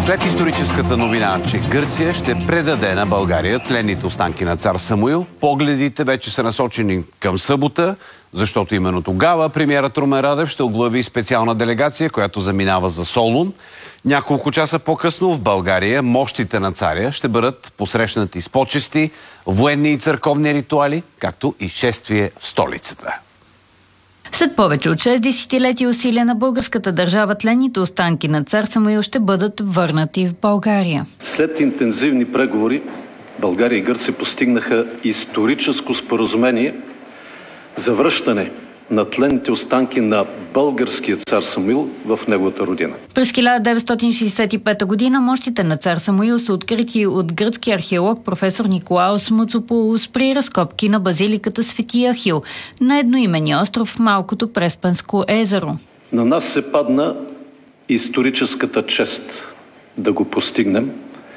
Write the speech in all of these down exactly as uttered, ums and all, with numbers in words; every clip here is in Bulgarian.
След историческата новина, че Гърция ще предаде на България тленните останки на цар Самуил, погледите вече са насочени към събота, защото именно тогава премиерът Румен Радев ще оглави специална делегация, която заминава за Солун. Няколко часа по-късно в България мощите на царя ще бъдат посрещнати с почести, военни и църковни ритуали, както и шествие в столицата. След повече от шест десетилетия усилия на българската държава, тленните останки на цар Самуил ще бъдат върнати в България. След интензивни преговори България и Гърция постигнаха историческо споразумение за връщане на тленните останки на българския цар Самуил в неговата родина. През хиляда деветстотин шейсет и пета година мощите на цар Самуил са открити от гръцки археолог професор Николаос Муцопулос при разкопки на базиликата Свети Ахил на едноименния остров в малкото Преспанско езеро. На нас се падна историческата чест да го постигнем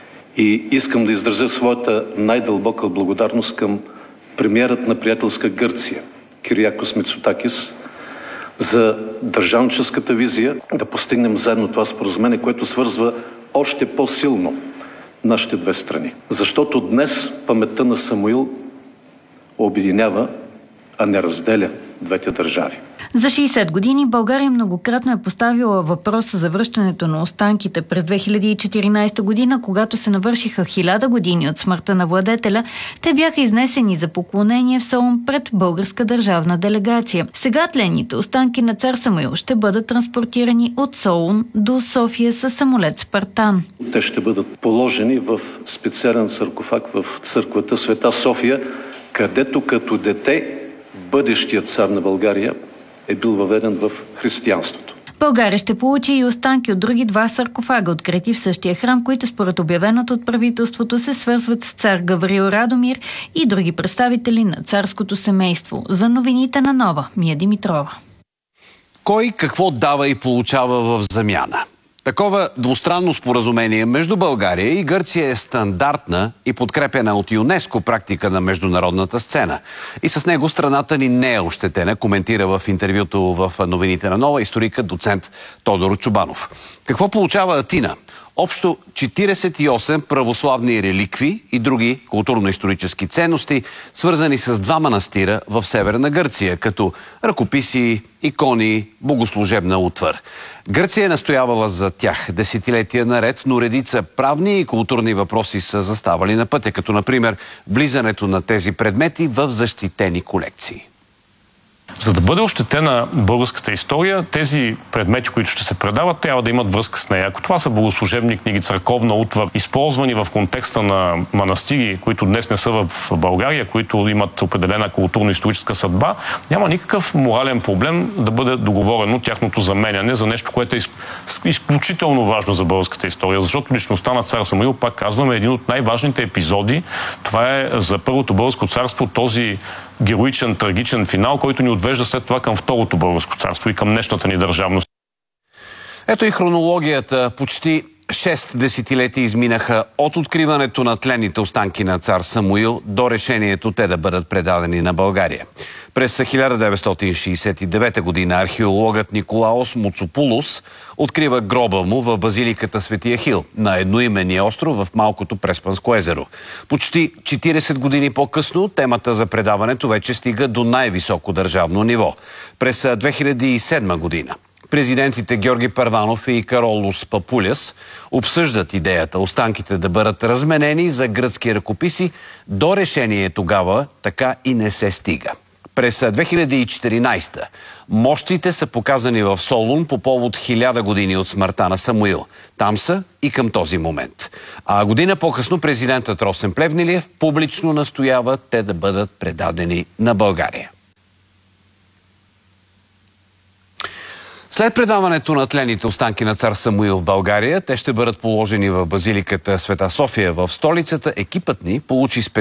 и искам да изразя своята най-дълбока благодарност към премиерът на приятелска Гърция Кириакос Мицотакис за държавническата визия да постигнем заедно това споразумение, което свързва още по-силно нашите две страни. Защото днес паметта на Самуил обединява, а не разделя двете държави. За шейсет години България многократно е поставила въпроса за връщането на останките. През две хиляди и четиринадесета година, когато се навършиха хиляда години от смъртта на владетеля, те бяха изнесени за поклонение в Солун пред българска държавна делегация. Сега тленните останки на цар Самуил ще бъдат транспортирани от Солун до София със самолет Спартан. Те ще бъдат положени в специален саркофаг в църквата Света София, където като дете бъдещият цар на България е бил въведен в християнството. България ще получи и останки от други два саркофага, открити в същия храм, които според обявеното от правителството се свързват с цар Гаврил Радомир и други представители на царското семейство. За новините на Нова, Мия Димитрова. Кой какво дава и получава в замяна? Такова двустранно споразумение между България и Гърция е стандартна и подкрепена от ЮНЕСКО практика на международната сцена. И с него страната ни не е ощетена, коментира в интервюто в новините на Нова историкът доцент Тодор Чубанов. Какво получава Атина? Общо четиридесет и осем православни реликви и други културно-исторически ценности, свързани с два манастира в Северна Гърция, като ръкописи, икони, богослужебна утвар. Гърция е настоявала за тях десетилетия наред, но редица правни и културни въпроси са заставали на пътя, като например влизането на тези предмети в защитени колекции. За да бъде ощетена българската история, тези предмети, които ще се предават, трябва да имат връзка с нея. Ако това са богослужебни книги, църковна утвар, използвани в контекста на манастири, които днес не са в България, които имат определена културно-историческа съдба, няма никакъв морален проблем да бъде договорено тяхното заменяне за нещо, което е изключително важно за българската история. Защото личността на цар Самуил, пак казваме, е един от най-важните епизоди. Това е за Първото българско царство този героичен, трагичен финал, който ни отвежда след това към Второто българско царство и към днешната ни държавност. Ето и хронологията. Почти шест десетилетия изминаха от откриването на тленните останки на цар Самуил до решението те да бъдат предадени на България. През хиляда деветстотин шейсет и девета година археологът Николаос Муцопулос открива гроба му в базиликата Свети Ахил на едноименния остров в малкото Преспанско езеро. Почти четиридесет години по-късно темата за предаването вече стига до най-високо държавно ниво. През две хиляди и седма година президентите Георги Първанов и Каролос Папуляс обсъждат идеята останките да бъдат разменени за гръцки ръкописи. До решение тогава така и не се стига. През две хиляди и четиринадесета мощите са показани в Солун по повод хиляда години от смъртта на Самуил. Там са и към този момент. А година по-късно президентът Росен Плевнелиев публично настоява те да бъдат предадени на България. След предаването на тленните останки на цар Самуил в България, те ще бъдат положени в базиликата Света София в столицата. Екипът ни получи специално